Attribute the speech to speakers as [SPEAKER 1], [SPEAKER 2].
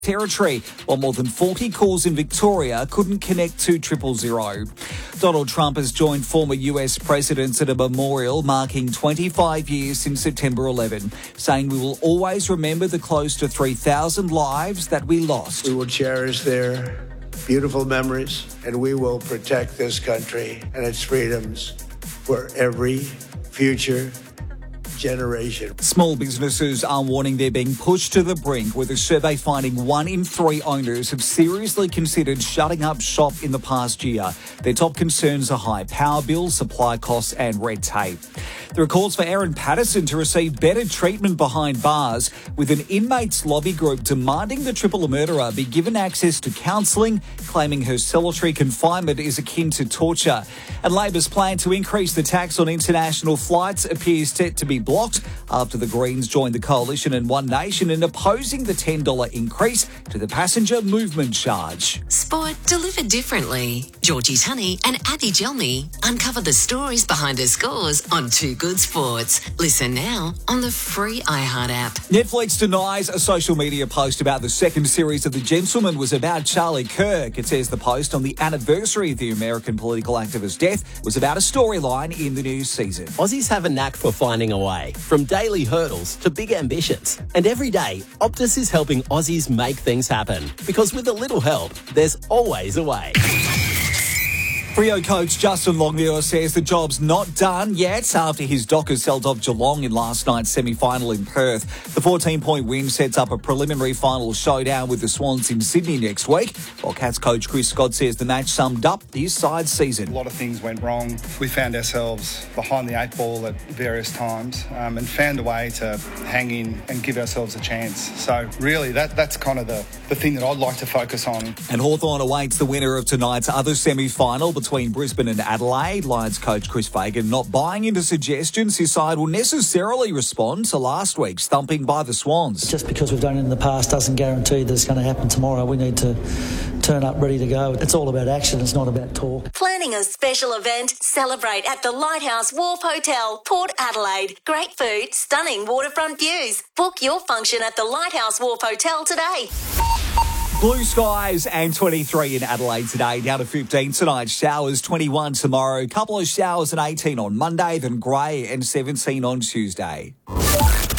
[SPEAKER 1] territory, while more than 40 calls in Victoria couldn't connect to 000. Donald Trump has joined former US presidents at a memorial marking 25 years since September 11, saying we will always remember the close to 3,000 lives that we lost.
[SPEAKER 2] We will cherish their beautiful memories, and we will protect this country and its freedoms for every future generation.
[SPEAKER 1] Small businesses are warning they're being pushed to the brink, with a survey finding 1 in 3 owners have seriously considered shutting up shop in the past year. Their top concerns are high power bills, supply costs and red tape. There are calls for Erin Patterson to receive better treatment behind bars, with an inmates lobby group demanding the triple murderer be given access to counselling, claiming her solitary confinement is akin to torture. And Labor's plan to increase the tax on international flights appears set to be blocked after the Greens joined the coalition in One Nation in opposing the $10 increase to the passenger movement charge.
[SPEAKER 3] Sport delivered differently. Georgie Tunney and Addy Gelmi uncover the stories behind her scores on Too Good Sports. Listen now on the free iHeart app.
[SPEAKER 1] Netflix denies a social media post about the second series of The Gentleman was about Charlie Kirk. It says the post on the anniversary of the American political activist's death was about a storyline in the new season.
[SPEAKER 4] Aussies have a knack for finding a way, from daily hurdles to big ambitions. And every day, Optus is helping Aussies make things happen. Because with a little help, there's always a way.
[SPEAKER 1] Freo coach Justin Longmuir says the job's not done yet after his Dockers held off Geelong in last night's semi-final in Perth. The 14-point win sets up a preliminary final showdown with the Swans in Sydney next week, while Cats coach Chris Scott says the match summed up his side's season.
[SPEAKER 5] A lot of things went wrong. We found ourselves behind the 8 ball at various times and found a way to hang in and give ourselves a chance. So really that's kind of the thing that I'd like to focus on.
[SPEAKER 1] And Hawthorn awaits the winner of tonight's other semi-final between Brisbane and Adelaide. Lions coach Chris Fagan not buying into suggestions his side will necessarily respond to last week's thumping by the Swans.
[SPEAKER 6] Just because we've done it in the past doesn't guarantee that it's going to happen tomorrow. We need to turn up ready to go. It's all about action, it's not about talk.
[SPEAKER 7] Planning a special event? Celebrate at the Lighthouse Wharf Hotel, Port Adelaide. Great food, stunning waterfront views. Book your function at the Lighthouse Wharf Hotel today.
[SPEAKER 1] Blue skies and 23 in Adelaide today, down to 15 tonight. Showers 21 tomorrow, couple of showers and 18 on Monday, then grey and 17 on Tuesday.